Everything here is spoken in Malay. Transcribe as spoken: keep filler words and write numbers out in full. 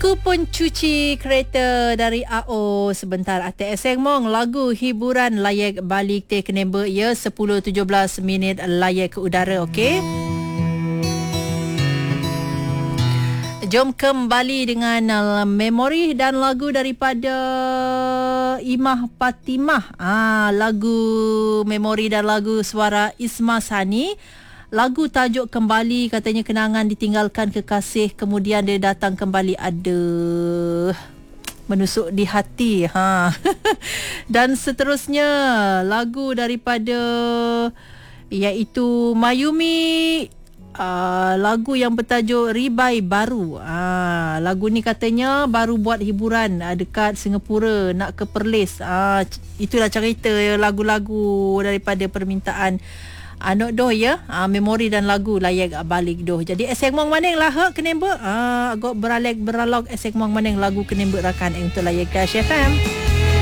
Aku pun cuci kereta dari A O sebentar. Ate Eseng Mong lagu hiburan layak balik te kenembe ya sepuluh tujuh belas minit layak ke udara, okey. Jom kembali dengan uh, memori dan lagu daripada Imah Fatimah. Ah, lagu memori dan lagu suara Isma Sani. Lagu tajuk Kembali, katanya kenangan ditinggalkan kekasih, kemudian dia datang kembali, ada menusuk di hati. Ha. Dan seterusnya lagu daripada iaitu Mayumi, uh, lagu yang bertajuk Ribai Baru. Uh, lagu ni katanya baru buat hiburan uh, dekat Singapura, nak ke Perlis. Uh, itulah cerita lagu-lagu daripada permintaan Anak doh ya, uh, memori dan lagu layak balik doh. Jadi esek mong maneng lah hak kenembe. Ah, agak beralek beralog esek mong maneng lagu kenembe rakan untuk layak Cash F M.